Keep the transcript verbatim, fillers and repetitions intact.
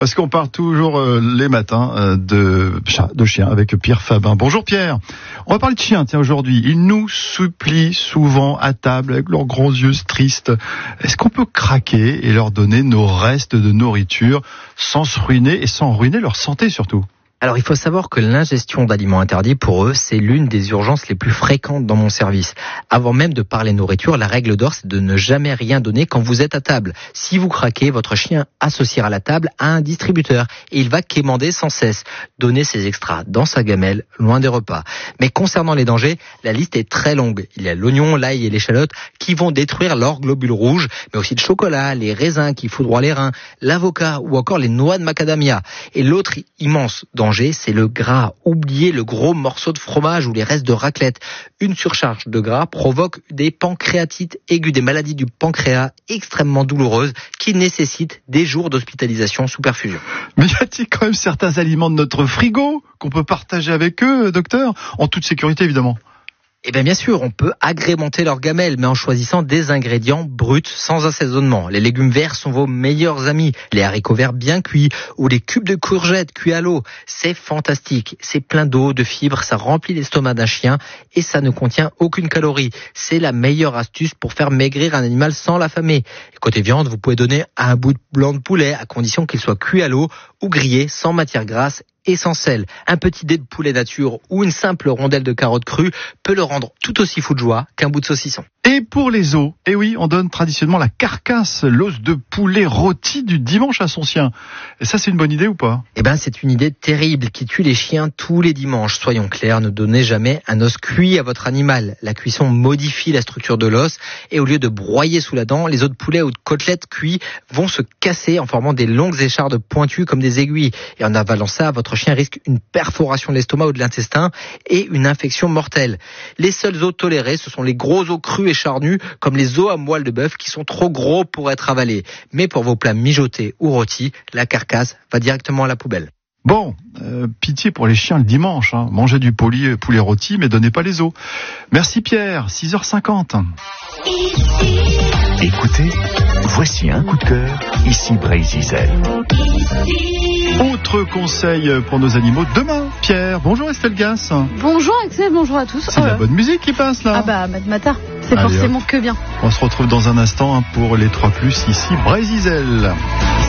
Parce qu'on parle toujours euh, les matins euh, de chat, de chien avec Pierre Fabin. Bonjour Pierre. On va parler de chiens, tiens, aujourd'hui. Ils nous supplient souvent à table avec leurs grands yeux tristes. Est-ce qu'on peut craquer et leur donner nos restes de nourriture sans se ruiner et sans ruiner leur santé surtout ? Alors il faut savoir que l'ingestion d'aliments interdits pour eux, c'est l'une des urgences les plus fréquentes dans mon service. Avant même de parler nourriture, la règle d'or, c'est de ne jamais rien donner quand vous êtes à table. Si vous craquez, votre chien associera la table à un distributeur et il va quémander sans cesse. Donnez ses extras dans sa gamelle, loin des repas. Mais concernant les dangers, la liste est très longue. Il y a l'oignon, l'ail et l'échalote qui vont détruire leurs globules rouges, mais aussi le chocolat, les raisins qui foudroient les reins, l'avocat ou encore les noix de macadamia. Et l'autre immense danger, c'est le gras. Oubliez le gros morceau de fromage ou les restes de raclette. Une surcharge de gras provoque des pancréatites aiguës, des maladies du pancréas extrêmement douloureuses qui nécessitent des jours d'hospitalisation sous perfusion. Mais y a-t-il quand même certains aliments de notre frigo qu'on peut partager avec eux, docteur ? En toute sécurité, évidemment. Eh bien, bien sûr, on peut agrémenter leur gamelle, mais en choisissant des ingrédients bruts, sans assaisonnement. Les légumes verts sont vos meilleurs amis. Les haricots verts bien cuits ou les cubes de courgettes cuits à l'eau. C'est fantastique. C'est plein d'eau, de fibres, ça remplit l'estomac d'un chien et ça ne contient aucune calorie. C'est la meilleure astuce pour faire maigrir un animal sans l'affamer. Côté viande, vous pouvez donner un bout de blanc de poulet à condition qu'il soit cuit à l'eau ou grillé sans matière grasse et sans sel. Un petit dé de poulet nature ou une simple rondelle de carotte crue peut le rendre tout aussi fou de joie qu'un bout de saucisson. Et pour les os, eh oui, on donne traditionnellement la carcasse, l'os de poulet rôti du dimanche à son chien. Et ça, c'est une bonne idée ou pas ? Eh ben, c'est une idée terrible qui tue les chiens tous les dimanches. Soyons clairs, ne donnez jamais un os cuit à votre animal. La cuisson modifie la structure de l'os et au lieu de broyer sous la dent, les os de poulet ou de côtelettes cuits vont se casser en formant des longues échardes pointues comme des aiguilles. Et en avalant ça, votre chien risque une perforation de l'estomac ou de l'intestin et une infection mortelle. Les seuls os tolérés, ce sont les gros os crus et charnus, comme les os à moelle de bœuf qui sont trop gros pour être avalés. Mais pour vos plats mijotés ou rôtis, la carcasse va directement à la poubelle. Bon, euh, pitié pour les chiens le dimanche, hein. Mangez du poulet, poulet rôti, mais donnez pas les os. Merci Pierre, six heures cinquante. Écoutez, voici un coup de cœur, ici Brésil. Autre conseil pour nos animaux demain, Pierre. Bonjour Estelle Gass. Bonjour Axel, bonjour à tous. C'est oh, de la bonne musique qui passe là. Ah bah, Matin, c'est Allez, forcément hop. que bien. On se retrouve dans un instant hein, pour les trois plus ici Brésil.